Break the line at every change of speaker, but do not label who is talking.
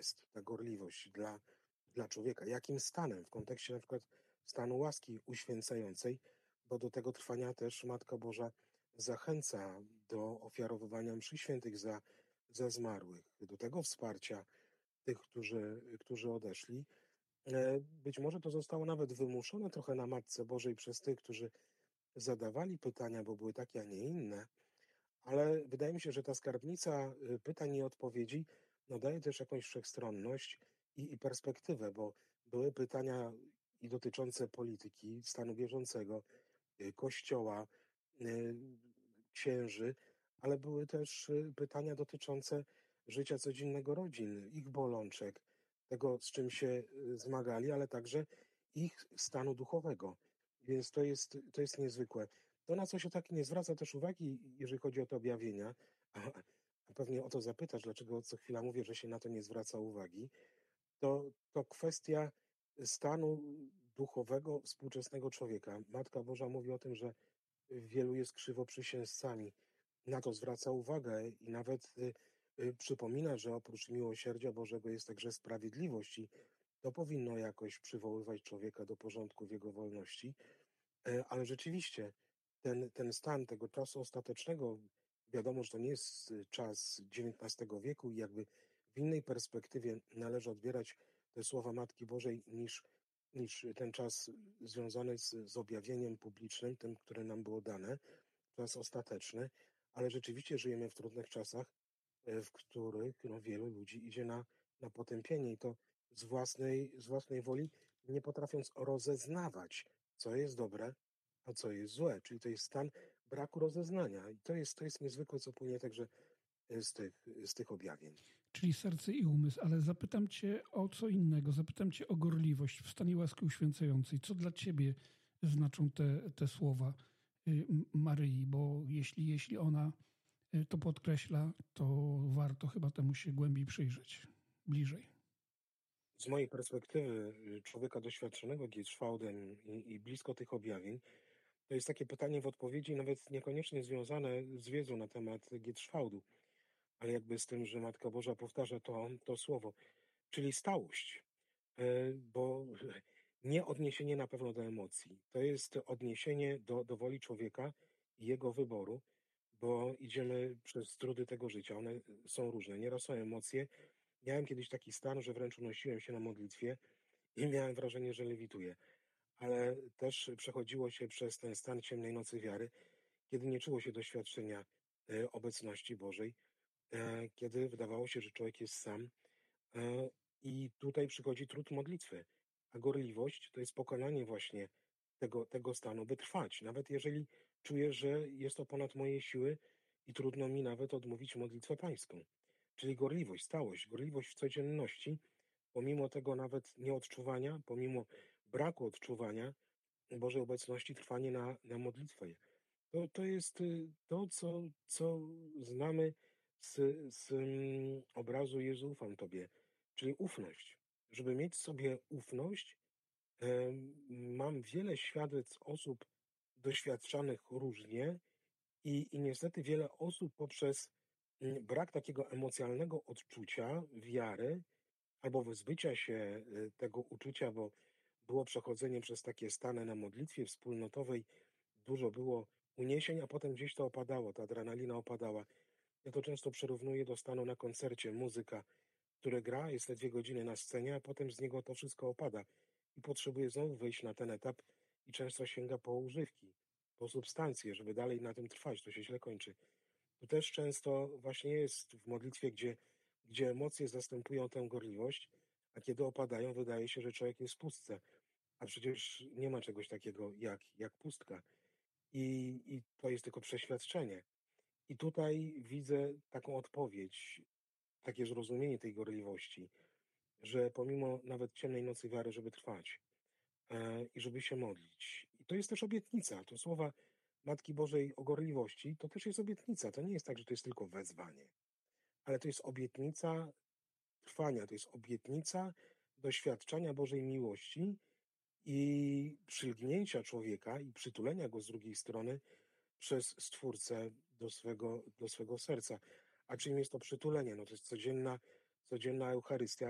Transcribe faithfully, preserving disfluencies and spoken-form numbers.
jest ta gorliwość dla, dla człowieka, jakim stanem w kontekście na przykład stanu łaski uświęcającej, bo do tego trwania też Matka Boża zachęca do ofiarowywania mszy świętych za, za zmarłych, do tego wsparcia tych, którzy, którzy odeszli. E, Być może to zostało nawet wymuszone trochę na Matce Bożej przez tych, którzy zadawali pytania, bo były takie, a nie inne, ale wydaje mi się, że ta skarbnica y, pytań i odpowiedzi no, daje też jakąś wszechstronność i, i perspektywę, bo były pytania i dotyczące polityki, stanu bieżącego, y, kościoła, y, księży, ale były też y, pytania dotyczące życia codziennego rodzin, ich bolączek, tego, z czym się y, zmagali, ale także ich stanu duchowego. Więc to jest, to jest niezwykłe. To, na co się tak nie zwraca też uwagi, jeżeli chodzi o te objawienia, a, a pewnie o to zapytasz, dlaczego co chwila mówię, że się na to nie zwraca uwagi, to, to kwestia stanu duchowego współczesnego człowieka. Matka Boża mówi o tym, że wielu jest krzywoprzysięzcami. Na to zwraca uwagę i nawet y, y, przypomina, że oprócz miłosierdzia Bożego jest także sprawiedliwość i to powinno jakoś przywoływać człowieka do porządku w jego wolności. E, Ale rzeczywiście ten, ten stan tego czasu ostatecznego, wiadomo, że to nie jest y, czas dziewiętnastego wieku i jakby w innej perspektywie należy odbierać te słowa Matki Bożej niż, niż ten czas związany z, z objawieniem publicznym, tym, które nam było dane, czas ostateczny, ale rzeczywiście żyjemy w trudnych czasach, e, w których no, wielu ludzi idzie na, na potępienie i to z własnej, z własnej woli, nie potrafiąc rozeznawać, co jest dobre, a co jest złe. Czyli to jest stan braku rozeznania. I to jest, to jest niezwykłe, co płynie także e, z tych, z tych objawień.
Czyli serce i umysł, ale zapytam cię o co innego. Zapytam cię o gorliwość w stanie łaski uświęcającej. Co dla ciebie znaczą te, te słowa y, Maryi? Bo jeśli, jeśli ona y, to podkreśla, to warto chyba temu się głębiej przyjrzeć, bliżej.
Z mojej perspektywy y, człowieka doświadczonego Gietrzwałdem i, i blisko tych objawień, to jest takie pytanie w odpowiedzi, nawet niekoniecznie związane z wiedzą na temat Gietrzwałdu, ale jakby z tym, że Matka Boża powtarza to, to słowo, czyli stałość. E, Bo nie odniesienie na pewno do emocji. To jest odniesienie do, do woli człowieka i jego wyboru, bo idziemy przez trudy tego życia. One są różne. Nieraz są emocje. Miałem kiedyś taki stan, że wręcz unosiłem się na modlitwie i miałem wrażenie, że lewituję. Ale też przechodziło się przez ten stan ciemnej nocy wiary, kiedy nie czuło się doświadczenia e, obecności Bożej, e, kiedy wydawało się, że człowiek jest sam. E, I tutaj przychodzi trud modlitwy, a gorliwość to jest pokonanie właśnie tego, tego stanu, by trwać. Nawet jeżeli czuję, że jest to ponad moje siły i trudno mi nawet odmówić modlitwę pańską. Czyli gorliwość, stałość, gorliwość w codzienności, pomimo tego nawet nieodczuwania, pomimo braku odczuwania Bożej obecności, trwanie na, na modlitwę. To, to jest y, to, co, co znamy z, z mm, obrazu Jezu, ufam Tobie, czyli ufność. Żeby mieć sobie ufność, em, mam wiele świadectw osób doświadczanych różnie i, i niestety wiele osób poprzez mm, brak takiego emocjonalnego odczucia, wiary albo wyzbycia się y, tego uczucia, bo było przechodzenie przez takie stany na modlitwie wspólnotowej, dużo było uniesień, a potem gdzieś to opadało, ta adrenalina opadała. Ja to często przyrównuję do stanu na koncercie. Muzyka, który gra, jest te dwie godziny na scenie, a potem z niego to wszystko opada i potrzebuje znowu wyjść na ten etap i często sięga po używki, po substancje, żeby dalej na tym trwać. To się źle kończy. To też często właśnie jest w modlitwie, gdzie, gdzie emocje zastępują tę gorliwość, a kiedy opadają, wydaje się, że człowiek jest w pustce. A przecież nie ma czegoś takiego jak, jak pustka. I, I to jest tylko przeświadczenie. I tutaj widzę taką odpowiedź, takie zrozumienie tej gorliwości, że pomimo nawet ciemnej nocy wiary, żeby trwać e, i żeby się modlić. I to jest też obietnica. To słowa Matki Bożej o gorliwości, to też jest obietnica. To nie jest tak, że to jest tylko wezwanie, ale to jest obietnica trwania, to jest obietnica doświadczenia Bożej miłości i przylgnięcia człowieka i przytulenia go z drugiej strony przez Stwórcę do swego, do swego serca. A czym jest to przytulenie? No to jest codzienna, codzienna Eucharystia,